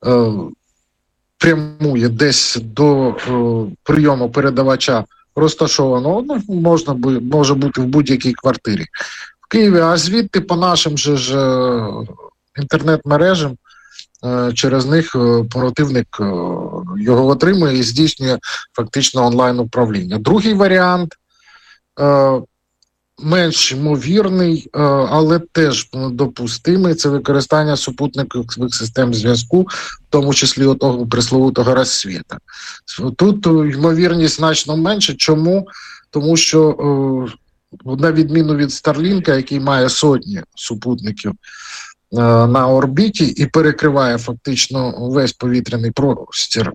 прямує десь до прийому передавача розташованого, може бути в будь-якій квартирі в Києві, а звідти по нашим же інтернет-мережам через них противник його отримує і здійснює фактично онлайн-управління. Другий варіант менш ймовірний, але теж допустимий, це використання супутникових систем зв'язку, в тому числі отого пресловутого розсвіта. Тут ймовірність значно менше. Чому? Тому що на відміну від Старлінка, який має сотні супутників на орбіті і перекриває фактично весь повітряний простір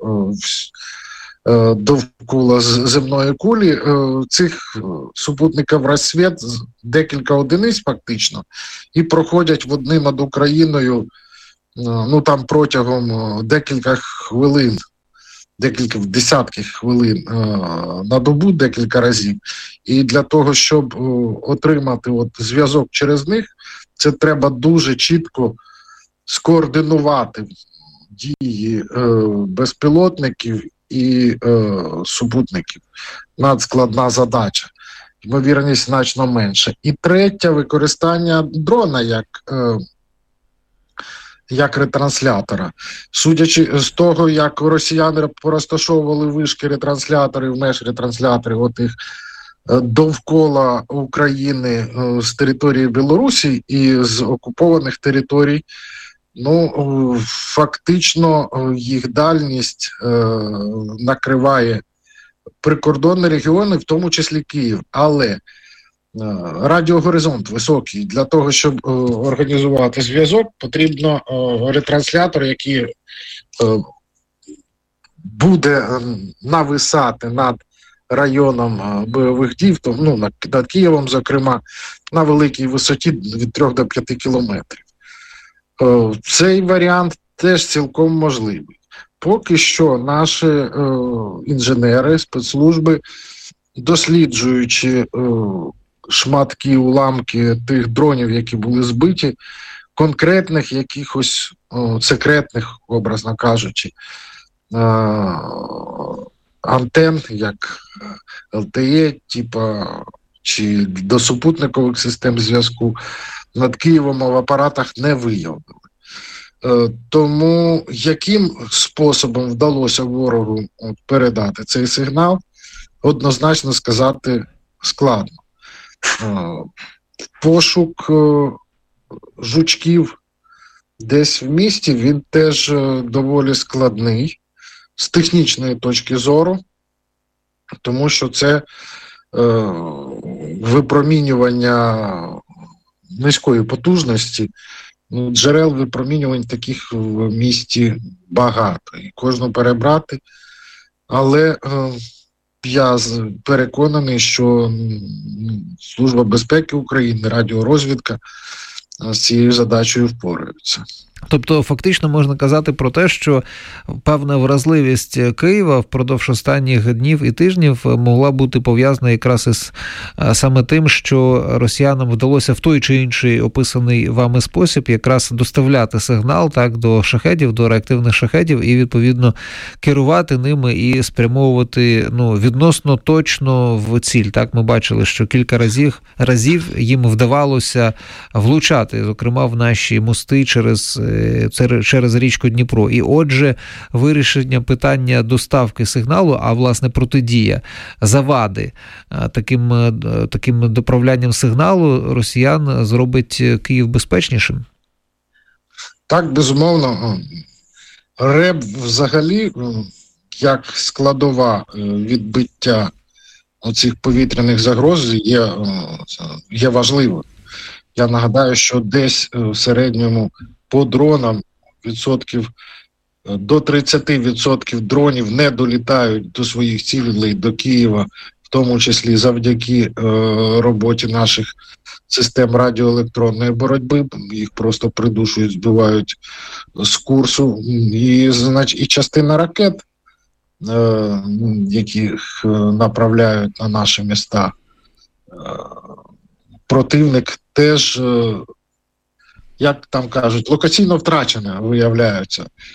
довкола земної кулі, цих супутників розсвіт декілька одиниць фактично і проходять одним над Україною там протягом декілька хвилин, декілька десятків хвилин на добу, декілька разів. І для того, щоб отримати зв'язок через них, це треба дуже чітко скоординувати дії безпілотників і супутників. Надскладна задача. Ймовірність значно менша. І третє, використання дрона як ретранслятора. Судячи з того, як росіяни порозташовували вишки ретрансляторів, межретрансляторів, отих довкола України з території Білорусі і з окупованих територій, фактично їх дальність накриває прикордонні регіони, в тому числі Київ. Але радіогоризонт високий. Для того, щоб організувати зв'язок, потрібно ретранслятор, який буде нависати над районом бойових дій, над Києвом, зокрема, на великій висоті від 3 до 5 кілометрів. Цей варіант теж цілком можливий. Поки що наші інженери, спецслужби, досліджуючи шматки, уламки тих дронів, які були збиті, конкретних якихось секретних, образно кажучи, антен, як ЛТЕ, чи до супутникових систем зв'язку, над Києвом в апаратах не виявили. Тому яким способом вдалося ворогу передати цей сигнал, однозначно сказати складно. Пошук жучків десь в місті, він теж доволі складний з технічної точки зору, тому що це випромінювання низької потужності, джерел випромінювань таких в місті багато. І кожну перебрати. Але я переконаний, що Служба безпеки України, радіорозвідка з цією задачею впораються. Тобто, фактично можна казати про те, що певна вразливість Києва впродовж останніх днів і тижнів могла бути пов'язана якраз із саме тим, що росіянам вдалося в той чи інший описаний вами спосіб якраз доставляти сигнал до шахедів, до реактивних шахедів і, відповідно, керувати ними і спрямовувати відносно точно в ціль. Ми бачили, що кілька разів їм вдавалося влучати, зокрема, в наші мости через річку Дніпро. І отже, вирішення питання доставки сигналу, а власне протидія завади таким доправлянням сигналу росіян зробить Київ безпечнішим? Так, безумовно. РЕБ взагалі, як складова відбиття оцих повітряних загроз, є важливою. Я нагадаю, що десь в середньому по дронам до 30% дронів не долітають до своїх цілей, до Києва, в тому числі завдяки роботі наших систем радіоелектронної боротьби. Їх просто придушують, збивають з курсу. І частина ракет, яких направляють на наші міста, противник теж, як там кажуть, локаційно втрачена, виявляється.